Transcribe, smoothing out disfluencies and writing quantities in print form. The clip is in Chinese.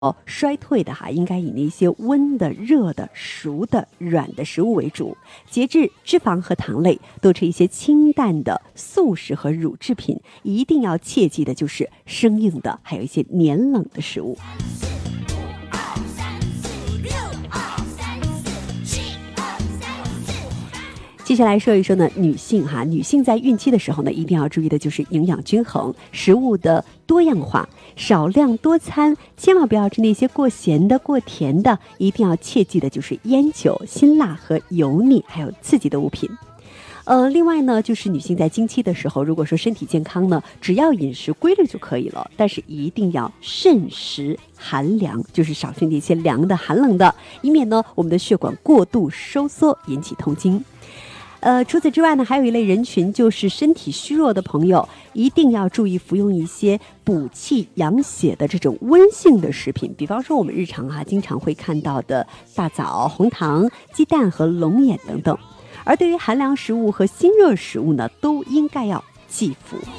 衰退的应该以那些温的、热的、熟的、软的食物为主。节制脂肪和糖类，多吃一些清淡的素食和乳制品。一定要切记的就是生硬的，还有一些黏冷的食物。接下来说一说呢，女性在孕期的时候呢，一定要注意的就是营养均衡，食物的多样化，少量多餐，千万不要吃那些过咸的、过甜的，一定要切记的就是烟酒、辛辣和油腻，还有刺激的物品。另外呢，就是女性在经期的时候，如果说身体健康呢，只要饮食规律就可以了，但是一定要慎食寒凉，就是少吃那些凉的、寒冷的，以免呢我们的血管过度收缩，引起痛经。除此之外呢，还有一类人群就是身体虚弱的朋友，一定要注意服用一些补气养血的这种温性的食品，比方说我们日常经常会看到的大枣、红糖、鸡蛋和龙眼等等。而对于寒凉食物和辛热食物呢，都应该要忌服。